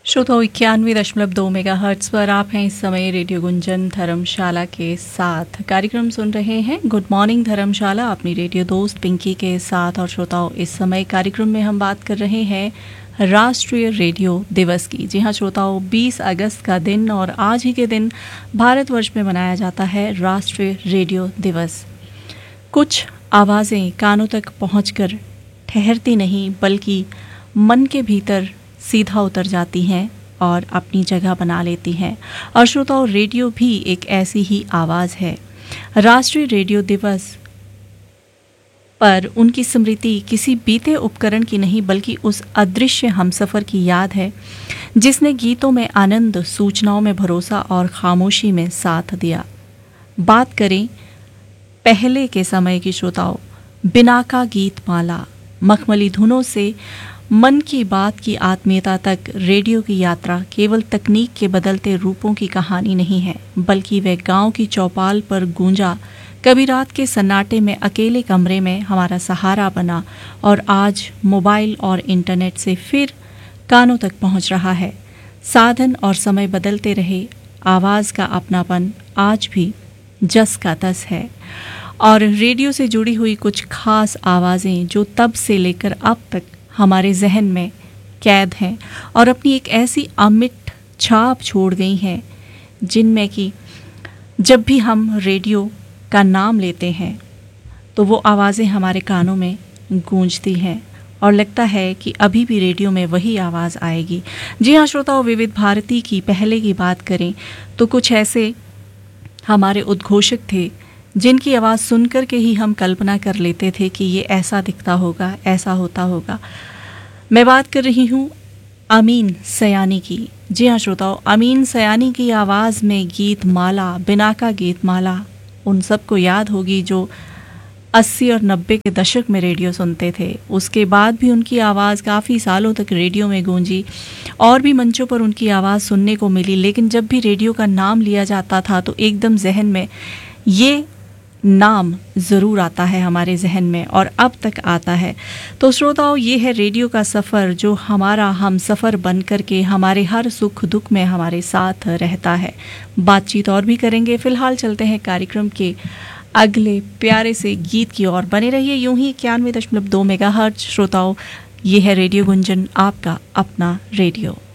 श्रोताओ 91.2 megahertz पर आप हैं इस समय रेडियो गुंजन धर्मशाला के साथ। कार्यक्रम सुन रहे हैं गुड मॉर्निंग धर्मशाला अपनी रेडियो दोस्त पिंकी के साथ। और श्रोताओं, इस समय कार्यक्रम में हम बात कर रहे हैं राष्ट्रीय रेडियो दिवस की। जी हाँ श्रोताओं, 20 अगस्त का दिन और आज ही के दिन भारतवर्ष में मनाया जाता है राष्ट्रीय रेडियो दिवस। कुछ आवाज़ें कानों तक पहुँचकर ठहरती नहीं बल्कि मन के भीतर सीधा उतर जाती हैं और अपनी जगह बना लेती हैं। और श्रोताओं, रेडियो भी एक ऐसी ही आवाज़ है। राष्ट्रीय रेडियो दिवस पर उनकी स्मृति किसी बीते उपकरण की नहीं बल्कि उस अदृश्य हमसफ़र की याद है जिसने गीतों में आनंद, सूचनाओं में भरोसा और खामोशी में साथ दिया। बात करें पहले के समय की श्रोताओं, बिना का गीत माला, मखमली धुनों से मन की बात की आत्मीयता तक रेडियो की यात्रा केवल तकनीक के बदलते रूपों की कहानी नहीं है, बल्कि वह गांव की चौपाल पर गूंजा, कभी रात के सन्नाटे में अकेले कमरे में हमारा सहारा बना और आज मोबाइल और इंटरनेट से फिर कानों तक पहुंच रहा है। साधन और समय बदलते रहे, आवाज़ का अपनापन आज भी जस का तस है। और रेडियो से जुड़ी हुई कुछ खास आवाज़ें जो तब से लेकर अब तक हमारे जहन में कैद हैं और अपनी एक ऐसी अमिट छाप छोड़ गई हैं, जिनमें कि जब भी हम रेडियो का नाम लेते हैं तो वो आवाज़ें हमारे कानों में गूंजती हैं और लगता है कि अभी भी रेडियो में वही आवाज़ आएगी। जी हाँ श्रोताओ, विविध भारती की पहले की बात करें तो कुछ ऐसे हमारे उद्घोषक थे जिनकी आवाज़ सुनकर के ही हम कल्पना कर लेते थे कि ये ऐसा दिखता होगा, ऐसा होता होगा। मैं बात कर रही हूँ अमीन सयानी की। जी हाँ श्रोताओ, अमीन सयानी की आवाज़ में गीत माला, बिना का गीत माला उन सबको याद होगी जो 80 और 90 के दशक में रेडियो सुनते थे। उसके बाद भी उनकी आवाज़ काफ़ी सालों तक रेडियो में गूंजी और भी मंचों पर उनकी आवाज़ सुनने को मिली। लेकिन जब भी रेडियो का नाम लिया जाता था तो एकदम जहन में ये नाम ज़रूर आता है हमारे जहन में और अब तक आता है। तो श्रोताओं, ये है रेडियो का सफ़र जो हमारा हम सफ़र बन कर के हमारे हर सुख दुख में हमारे साथ रहता है। बातचीत और भी करेंगे, फ़िलहाल चलते हैं कार्यक्रम के अगले प्यारे से गीत की ओर। बने रहिए यूं ही 91.2 मेगाहर्ट्ज़। श्रोताओं, ये है रेडियो गुंजन, आपका अपना रेडियो।